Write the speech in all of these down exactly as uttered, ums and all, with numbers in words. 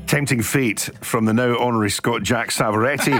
Tempting Fate from the now honorary Scot Jack Savoretti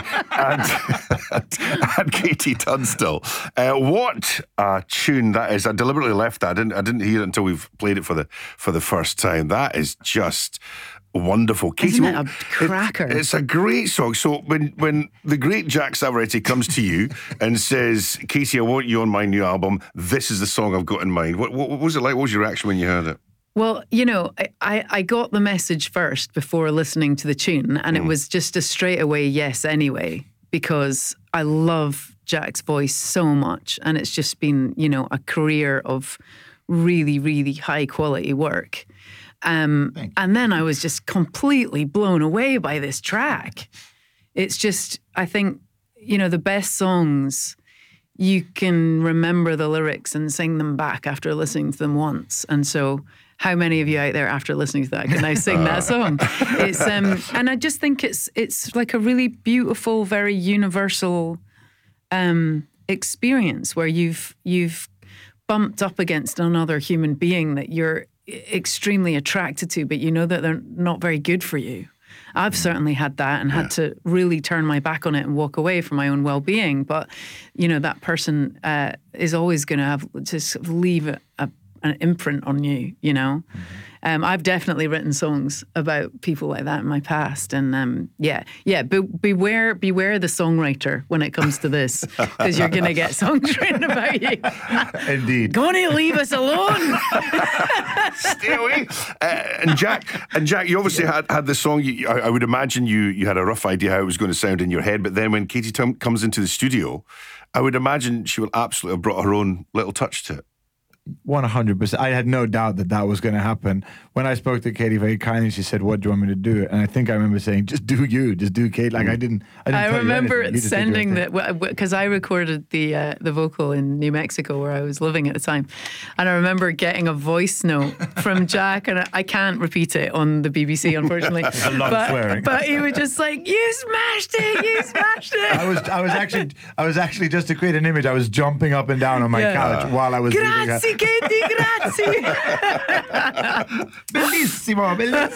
and, and Katie Tunstall. Uh, what a tune that is. I deliberately left that. I didn't, I didn't hear it until we've played it for the for the first time. That is just wonderful. Katie, Isn't it a cracker? It, it's a great song. So when, when the great Jack Savoretti comes to you and says, Katie, I want you on my new album, this is the song I've got in mind. What, what, what was it like? What was your reaction when you heard it? Well, you know, I, I got the message first before listening to the tune, and mm. it was just a straight away yes anyway, because I love Jack's voice so much, and it's just been, you know, a career of really, really high quality work. Um, and then I was just completely blown away by this track. It's just, I think, you know, the best songs, you can remember the lyrics and sing them back after listening to them once. And so how many of you out there after listening to that can now sing that song? It's um, and I just think it's it's like a really beautiful, very universal um, experience where you've you've bumped up against another human being that you're extremely attracted to, but you know that they're not very good for you. I've certainly had that and had yeah. to really turn my back on it and walk away from my own well-being. But, you know, that person uh, is always going to have just leave a, a, an imprint on you, you know. Mm-hmm. Um, I've definitely written songs about people like that in my past. And um, yeah, yeah, be- beware beware the songwriter when it comes to this, because you're going to get songs written about you. Indeed. Going to leave us alone. Stay away. Uh, and Jack, and Jack, you obviously yeah. had, had the song. You, I, I would imagine you you had a rough idea how it was going to sound in your head. But then when Katie Tom comes into the studio, I would imagine she will absolutely have brought her own little touch to it. one hundred percent. I had no doubt that that was going to happen. When I spoke to Katie very kindly, she said, "What do you want me to do?" And I think I remember saying, "Just do you, just do Kate." Like I didn't. I, didn't I remember you sending that because I recorded the uh, the vocal in New Mexico where I was living at the time, and I remember getting a voice note from Jack, and I, I can't repeat it on the B B C, unfortunately. I love but, swearing. But he was just like, "You smashed it, you smashed it." I was, I was actually, I was actually just to create an image. I was jumping up and down on my yeah. couch while I was. Grazie, Katie, grazie. Bellissimo, bellissimo.